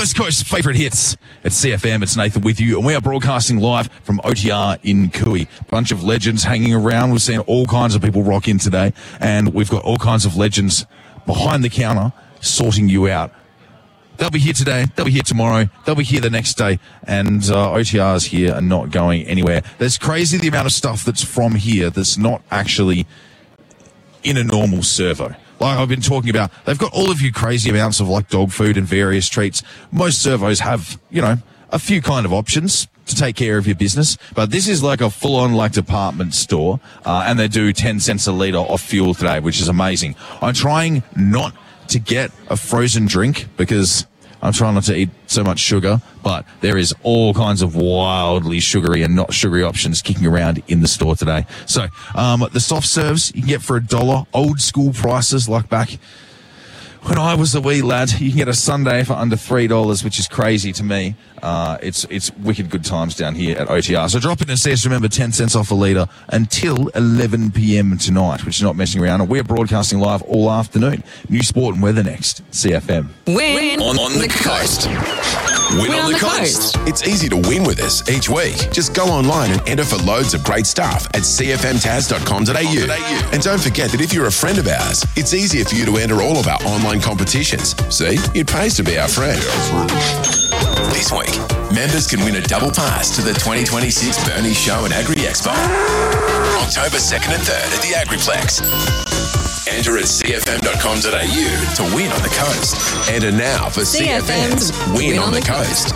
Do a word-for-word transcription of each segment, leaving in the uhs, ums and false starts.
West Coast favourite hits at C F M. It's Nathan with you, and we are broadcasting live from O T R in Cooey. Bunch of legends hanging around. We've seen all kinds of people rock in today, and we've got all kinds of legends behind the counter sorting you out. They'll be here today, they'll be here tomorrow, they'll be here the next day, and uh, O T R's here and not going anywhere. There's crazy the amount of stuff that's from here that's not actually in a normal servo. Like I've been talking about, they've got all of you crazy amounts of like dog food and various treats. Most servos have, you know, a few kind of options to take care of your business, but this is like a full-on like department store, uh, and they do ten cents a litre off fuel today, which is amazing. I'm trying not to get a frozen drink because I'm trying not to eat so much sugar, but there is all kinds of wildly sugary and not sugary options kicking around in the store today. So um, the soft serves you can get for a dollar, old school prices like back when I was a wee lad. You can get a sundae for under three dollars, which is crazy to me. Uh, it's it's wicked good times down here at O T R. So drop in and see us. Remember, ten cents off a litre until eleven p.m. tonight, which is not messing around. And we're broadcasting live all afternoon. New sport and weather next. C F M. Win on, on the coast. Win, win on, on the, the coast. coast. It's easy to win with us each week. Just go online and enter for loads of great stuff at c f m taz dot com dot a u. And don't forget that if you're a friend of ours, it's easier for you to enter all of our online competitions. See, it pays to be our friend. This week, members can win a double pass to the twenty twenty-six Burnie Show and Agri Expo. October second and third at the Agriplex. Enter at c f m dot com dot a u to win on the coast. Enter now for C F M's Win, win on, on the, the coast.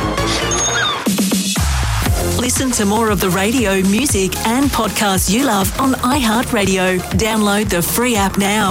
coast. Listen to more of the radio, music and podcasts you love on iHeartRadio. Download the free app now.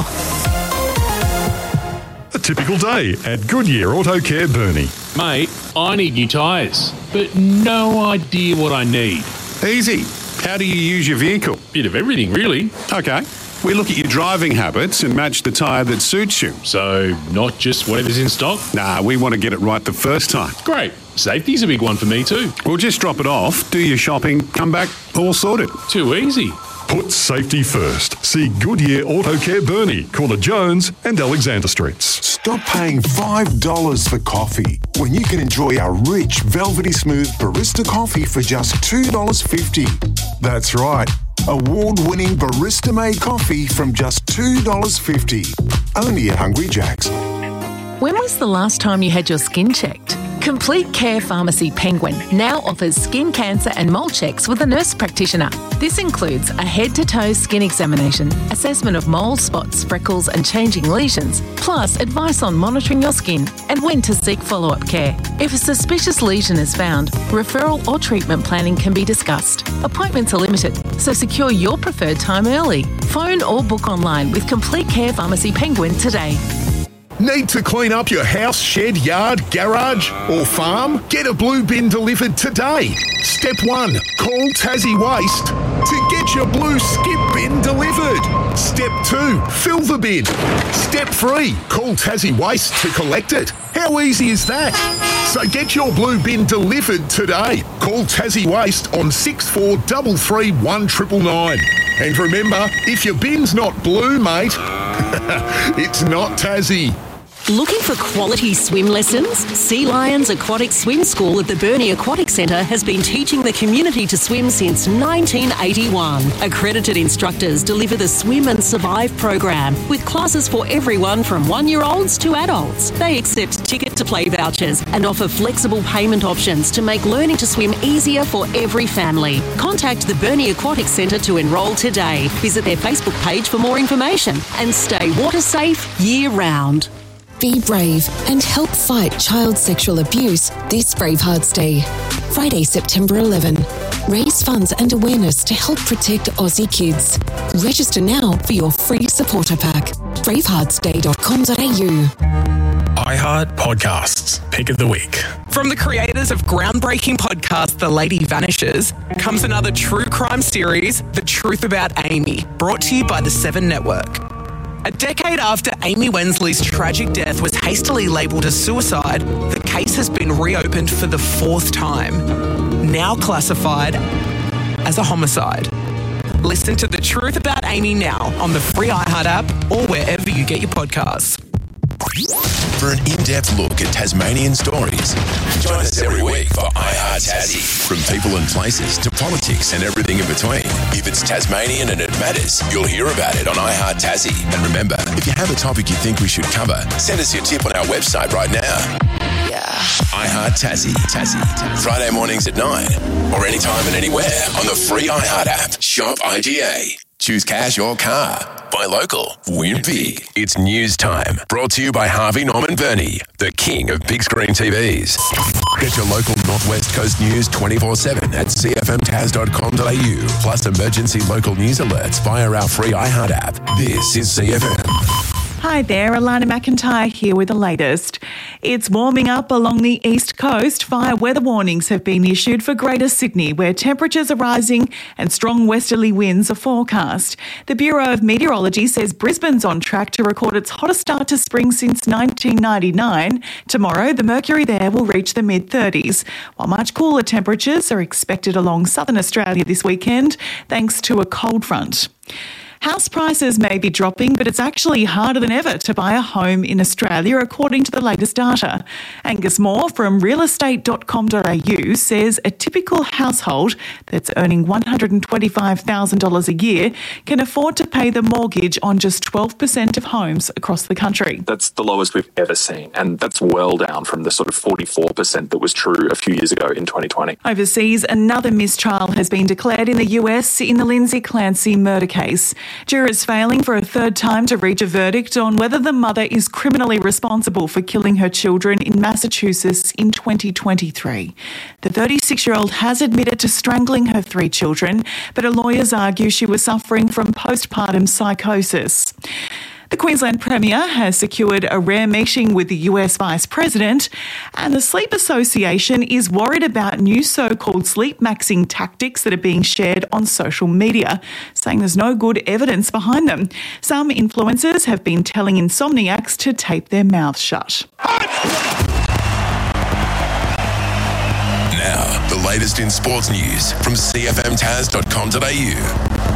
A typical day at Goodyear Auto Care Burnie. Mate, I need new tyres, but no idea what I need. Easy. How do you use your vehicle? Bit of everything, really. Okay. We look at your driving habits and match the tyre that suits you. So, not just whatever's in stock? Nah, we want to get it right the first time. Great. Safety's a big one for me too. We'll just drop it off, do your shopping, come back, all sorted. Too easy. Put safety first. See Goodyear Auto Care Burnie, Corner Jones and Alexander Streets. Stop paying five dollars for coffee when you can enjoy our rich, velvety smooth barista coffee for just two dollars fifty. That's right. Award-winning barista-made coffee from just two dollars fifty. Only at Hungry Jack's. When was the last time you had your skin checked? Complete Care Pharmacy Penguin now offers skin cancer and mole checks with a nurse practitioner. This includes a head-to-toe skin examination, assessment of mole spots, freckles and changing lesions, plus advice on monitoring your skin and when to seek follow-up care. If a suspicious lesion is found, referral or treatment planning can be discussed. Appointments are limited, so secure your preferred time early. Phone or book online with Complete Care Pharmacy Penguin today. Need to clean up your house, shed, yard, garage or farm? Get a blue bin delivered today. Step one, call Tassie Waste to get your blue skip bin delivered. Step two, fill the bin. Step three, call Tassie Waste to collect it. How easy is that? So get your blue bin delivered today. Call Tassie Waste on six four three three one nine nine nine. And remember, if your bin's not blue, mate, it's not Tassie. Looking for quality swim lessons? Sea Lions Aquatic Swim School at the Burnie Aquatic Centre has been teaching the community to swim since nineteen eighty-one. Accredited instructors deliver the Swim and Survive program with classes for everyone from one-year-olds to adults. They accept ticket-to-play vouchers and offer flexible payment options to make learning to swim easier for every family. Contact the Burnie Aquatic Centre to enrol today. Visit their Facebook page for more information and stay water safe year-round. Be brave and help fight child sexual abuse this Bravehearts Day. Friday, September eleventh. Raise funds and awareness to help protect Aussie kids. Register now for your free supporter pack. bravehearts day dot com dot a u. iHeart Podcasts, Pick of the Week. From the creators of groundbreaking podcast The Lady Vanishes comes another true crime series, The Truth About Amy, brought to you by the Seven Network. A decade after Amy Wensley's tragic death was hastily labelled as suicide, the case has been reopened for the fourth time, now classified as a homicide. Listen to The Truth About Amy now on the free iHeart app or wherever you get your podcasts. for an in-depth look at Tasmanian stories. Join us every week for iHeart Tassie. From people and places to politics and everything in between. If it's Tasmanian and it matters, you'll hear about it on iHeart Tassie. And remember, if you have a topic you think we should cover, send us your tip on our website right now. Yeah. iHeart Tassie. Tassie. Friday mornings at nine or anytime and anywhere on the free iHeart app. Shop I G A. Choose cash or car. Buy local. Win big. It's news time. Brought to you by Harvey Norman Burney, the king of big screen T Vs. Get your local Northwest Coast news twenty-four seven at c f m tas dot com dot a u. Plus emergency local news alerts via our free iHeart app. This is C F M. Hi there, Alana McIntyre here with the latest. It's warming up along the east coast. Fire weather warnings have been issued for Greater Sydney, where temperatures are rising and strong westerly winds are forecast. The Bureau of Meteorology says Brisbane's on track to record its hottest start to spring since nineteen ninety-nine. Tomorrow, the mercury there will reach the mid thirties, while much cooler temperatures are expected along southern Australia this weekend, thanks to a cold front. House prices may be dropping, but it's actually harder than ever to buy a home in Australia, according to the latest data. Angus Moore from real estate dot com dot a u says a typical household that's earning one hundred twenty-five thousand dollars a year can afford to pay the mortgage on just twelve percent of homes across the country. That's the lowest we've ever seen, and that's well down from the sort of forty-four percent that was true a few years ago in twenty twenty. Overseas, another mistrial has been declared in the U S in the Lindsay Clancy murder case. Jurors failing for a third time to reach a verdict on whether the mother is criminally responsible for killing her children in Massachusetts in twenty twenty-three. The thirty-six-year-old has admitted to strangling her three children, but her lawyers argue she was suffering from postpartum psychosis. The Queensland Premier has secured a rare meeting with the U S Vice President, and the Sleep Association is worried about new so-called sleep maxing tactics that are being shared on social media, saying there's no good evidence behind them. Some influencers have been telling insomniacs to tape their mouths shut. Now, the latest in sports news from c f m tas dot com dot a u.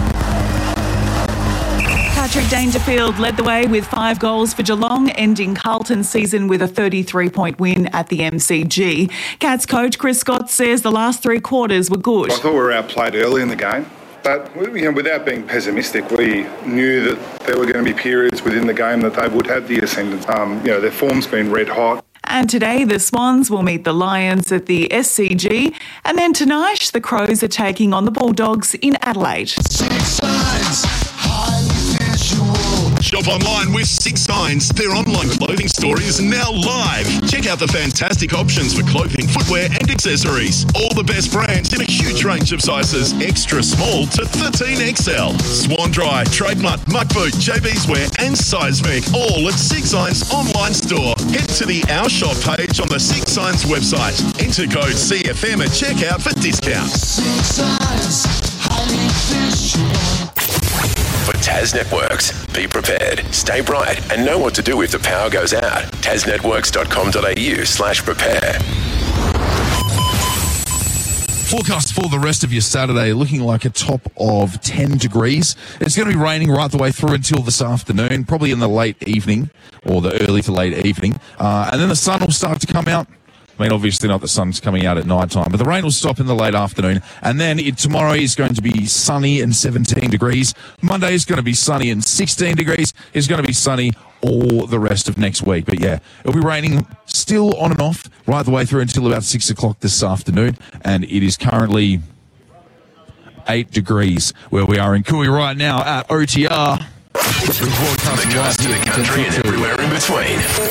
Patrick Dangerfield led the way with five goals for Geelong, ending Carlton's season with a thirty-three point win at the M C G. Cats coach Chris Scott says the last three quarters were good. I thought we were outplayed early in the game, but you know, without being pessimistic, we knew that there were going to be periods within the game that they would have the ascendant. Um, you know, their form's been red hot. And today, the Swans will meet the Lions at the S C G. And then tonight, the Crows are taking on the Bulldogs in Adelaide. Six Signs, highly visual. Shop online with Six Signs. Their online clothing store is now live. Check out the fantastic options for clothing, footwear and accessories. All the best brands in a huge range of sizes, extra small to thirteen X L. Swan Dry, Trademark, Muck Boot, J B's Wear and Seismic, all at Six Signs online store. Head to the Our Shop page on the Six Signs website. Enter code C F M at checkout for discounts. Six Signs, highly visual. For Tas Networks, be prepared, stay bright, and know what to do if the power goes out. tas networks dot com dot a u slash prepare. Forecast for the rest of your Saturday looking like a top of ten degrees. It's going to be raining right the way through until this afternoon, probably in the late evening or the early to late evening. Uh, and then the sun will start to come out. I mean, obviously not the sun's coming out at night time, but the rain will stop in the late afternoon. And then it, tomorrow is going to be sunny and seventeen degrees. Monday is going to be sunny and sixteen degrees. It's going to be sunny all the rest of next week. But yeah, it'll be raining still on and off right the way through until about six o'clock this afternoon. And it is currently eight degrees where we are in Cooey right now at O T R. From the coast to the country and everywhere in between.